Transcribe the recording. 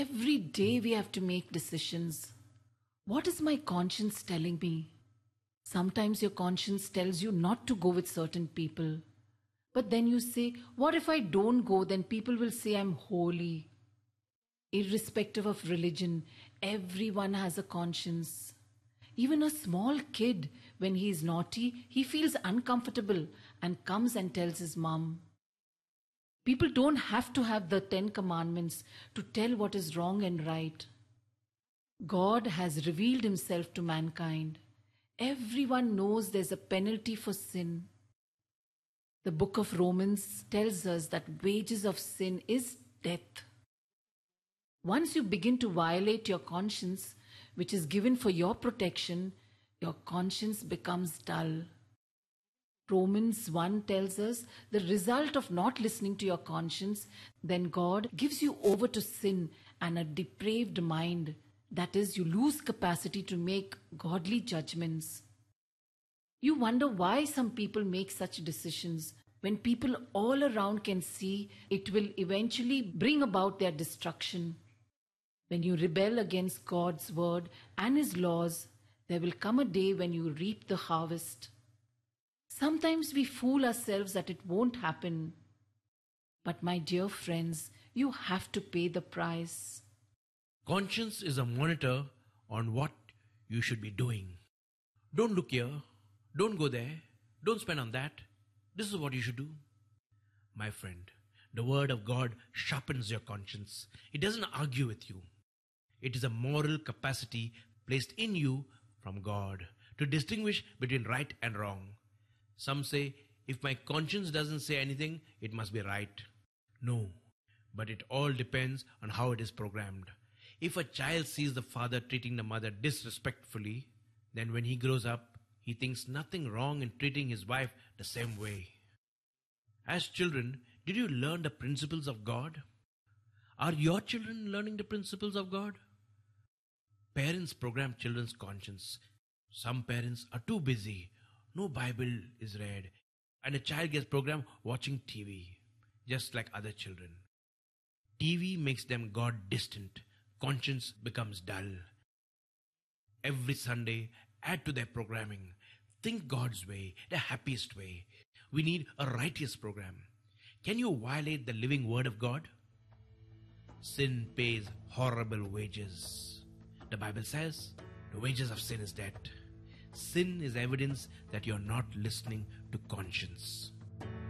Every day we have to make decisions. What is my conscience telling me? Sometimes your conscience tells you not to go with certain people. But then you say, what if I don't go? Then people will say I'm holy. Irrespective of religion, everyone has a conscience. Even a small kid, when he is naughty, he feels uncomfortable and comes and tells his mom. People don't have to have the 10 commandments to tell what is wrong and right. God has revealed himself to mankind. Everyone knows there's a penalty for sin. The book of Romans tells us that wages of sin is death. Once you begin to violate your conscience, which is given for your protection, your conscience becomes dull. Romans 1 tells us the result of not listening to your conscience, then God gives you over to sin and a depraved mind. That is, you lose capacity to make godly judgments. You wonder why some people make such decisions when people all around can see it will eventually bring about their destruction. When you rebel against God's word and his laws, there will come a day when you reap the harvest. Sometimes we fool ourselves that it won't happen. But my dear friends, you have to pay the price. Conscience is a monitor on what you should be doing. Don't look here. Don't go there. Don't spend on that. This is what you should do. My friend, the word of God sharpens your conscience. It doesn't argue with you. It is a moral capacity placed in you from God to distinguish between right and wrong. Some say, if my conscience doesn't say anything, it must be right. No, but it all depends on how it is programmed. If a child sees the father treating the mother disrespectfully, then when he grows up, he thinks nothing wrong in treating his wife the same way. As children, did you learn the principles of God? Are your children learning the principles of God? Parents program children's conscience. Some parents are too busy. No Bible is read. And a child gets programmed watching TV, just like other children. TV makes them God distant. Conscience becomes dull. Every Sunday, add to their programming. Think God's way, the happiest way. We need a righteous program. Can you violate the living word of God? Sin pays horrible wages. The Bible says, the wages of sin is death. Sin is evidence that you're not listening to conscience.